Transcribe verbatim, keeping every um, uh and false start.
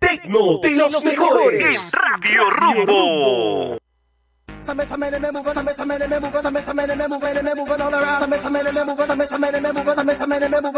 Tecno de los mejores. En Radio Rumbo. Some some men me move, some some men me move, some some men me move, me move all around. Some some men me move, some some men me move, some some men me move